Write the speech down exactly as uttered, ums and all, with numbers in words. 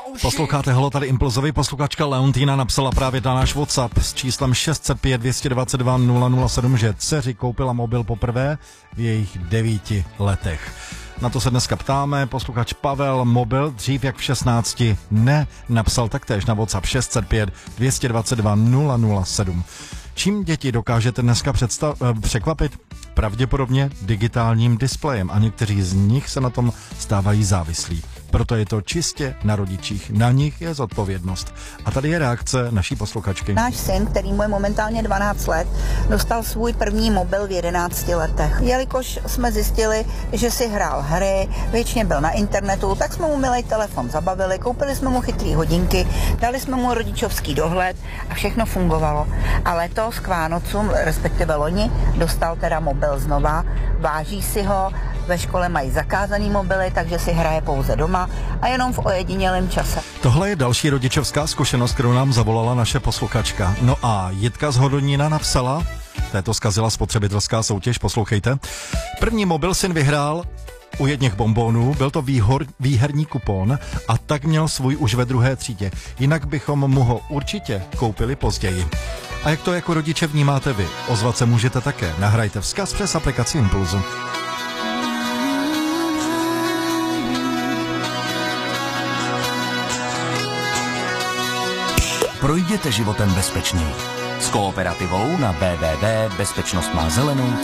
Posloucháte Holo, tady Impulzovi. Posluchačka Leontína napsala právě na náš WhatsApp s číslem šest set pět dvě dvacet dva nula nula sedm, že dceři koupila mobil poprvé v jejich devíti letech. Na to se dneska ptáme. Posluchač Pavel mobil dřív jak v šestnácti ne, napsal taktéž na WhatsApp šest set pět dvě dvacet dva nula nula sedm. Čím děti dokážete dneska představ, překvapit? Pravděpodobně digitálním displejem a někteří z nich se na tom stávají závislí. Proto je to čistě na rodičích. Na nich je zodpovědnost. A tady je reakce naší posluchačky. Náš syn, který mu je momentálně dvanáct let, dostal svůj první mobil v jedenácti letech. Jelikož jsme zjistili, že si hrál hry, většině byl na internetu, tak jsme mu milej telefon zabavili, koupili jsme mu chytrý hodinky, dali jsme mu rodičovský dohled a všechno fungovalo. A letos k Vánocům, respektive loni, dostal teda mobil znova, váží si ho, ve škole mají zakázaný mobily, takže si hraje pouze doma a jenom v ojedinělém čase. Tohle je další rodičovská zkušenost, kterou nám zavolala naše posluchačka. No a Jitka z Hodonína napsala, této zkazila spotřebitelská soutěž, poslouchejte. První mobil syn vyhrál u jedněch bonbonů, byl to výhor, výherní kupon a tak měl svůj už ve druhé třídě. Jinak bychom mu ho určitě koupili později. A jak to jako rodiče vnímáte vy? Ozvat se můžete také. Nahrajte vzkaz přes aplikaci Impulzu. Projděte životem bezpečněji. S Kooperativou na w w w tečka bezpečnost má zelenou